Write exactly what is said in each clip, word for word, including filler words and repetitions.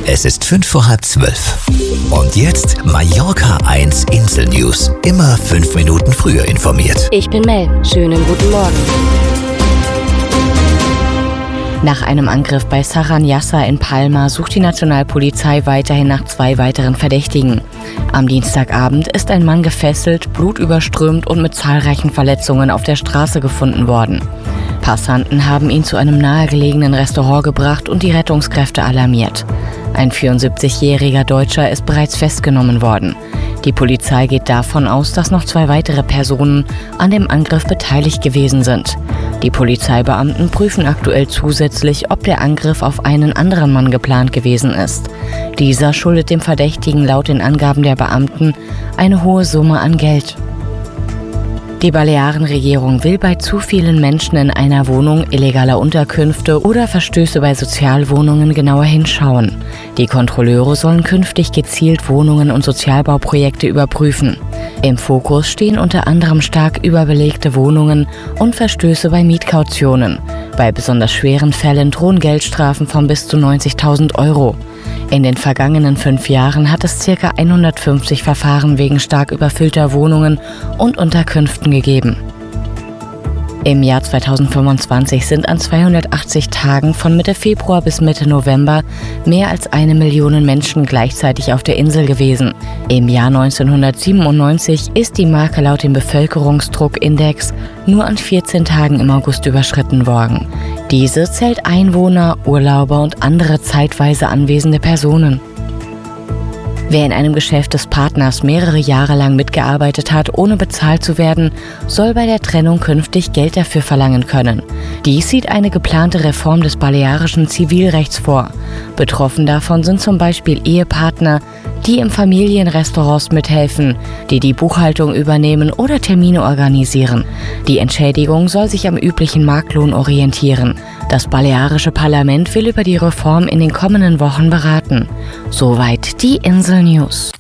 Es ist fünf vor halb zwölf. Und jetzt Mallorca eins Insel News. Immer fünf Minuten früher informiert. Ich bin Mel. Schönen guten Morgen. Nach einem Angriff bei Sarran Yassa in Palma sucht die Nationalpolizei weiterhin nach zwei weiteren Verdächtigen. Am Dienstagabend ist ein Mann gefesselt, blutüberströmt und mit zahlreichen Verletzungen auf der Straße gefunden worden. Passanten haben ihn zu einem nahegelegenen Restaurant gebracht und die Rettungskräfte alarmiert. Ein vierundsiebzigjähriger Deutscher ist bereits festgenommen worden. Die Polizei geht davon aus, dass noch zwei weitere Personen an dem Angriff beteiligt gewesen sind. Die Polizeibeamten prüfen aktuell zusätzlich, ob der Angriff auf einen anderen Mann geplant gewesen ist. Dieser schuldet dem Verdächtigen laut den Angaben der Beamten eine hohe Summe an Geld. Die Balearenregierung will bei zu vielen Menschen in einer Wohnung, illegaler Unterkünfte oder Verstöße bei Sozialwohnungen genauer hinschauen. Die Kontrolleure sollen künftig gezielt Wohnungen und Sozialbauprojekte überprüfen. Im Fokus stehen unter anderem stark überbelegte Wohnungen und Verstöße bei Mietkautionen. Bei besonders schweren Fällen drohen Geldstrafen von bis zu neunzigtausend Euro. In den vergangenen fünf Jahren hat es ca. hundertfünfzig Verfahren wegen stark überfüllter Wohnungen und Unterkünften gegeben. Im Jahr zweitausendfünfundzwanzig sind an zweihundertachtzig Tagen von Mitte Februar bis Mitte November mehr als eine Million Menschen gleichzeitig auf der Insel gewesen. Im Jahr neunzehnhundertsiebenundneunzig ist die Marke laut dem Bevölkerungsdruckindex nur an vierzehn Tagen im August überschritten worden. Diese zählt Einwohner, Urlauber und andere zeitweise anwesende Personen. Wer in einem Geschäft des Partners mehrere Jahre lang mitgearbeitet hat, ohne bezahlt zu werden, soll bei der Trennung künftig Geld dafür verlangen können. Dies sieht eine geplante Reform des balearischen Zivilrechts vor. Betroffen davon sind zum Beispiel Ehepartner, die im Familienrestaurants mithelfen, die die Buchhaltung übernehmen oder Termine organisieren. Die Entschädigung soll sich am üblichen Marktlohn orientieren. Das balearische Parlament will über die Reform in den kommenden Wochen beraten. Soweit die Insel News.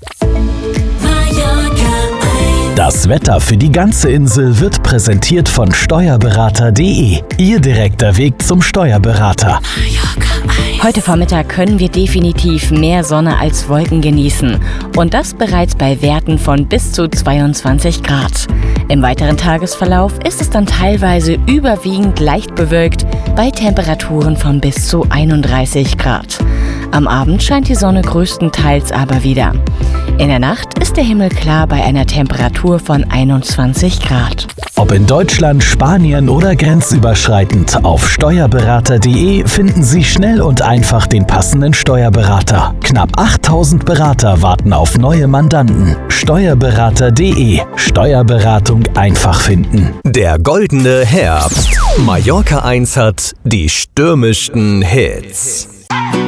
Das Wetter für die ganze Insel wird präsentiert von Steuerberater punkt de. Ihr direkter Weg zum Steuerberater. Heute Vormittag können wir definitiv mehr Sonne als Wolken genießen. Und das bereits bei Werten von bis zu zweiundzwanzig Grad. Im weiteren Tagesverlauf ist es dann teilweise überwiegend leicht bewölkt bei Temperaturen von bis zu einunddreißig Grad. Am Abend scheint die Sonne größtenteils aber wieder. In der Nacht ist der Himmel klar bei einer Temperatur von einundzwanzig Grad. Ob in Deutschland, Spanien oder grenzüberschreitend, auf Steuerberater punkt de finden Sie schnell und einfach den passenden Steuerberater. Knapp achttausend Berater warten auf neue Mandanten. Steuerberater punkt de. Steuerberatung einfach finden. Der goldene Herbst. Mallorca eins hat die stürmischsten Hits.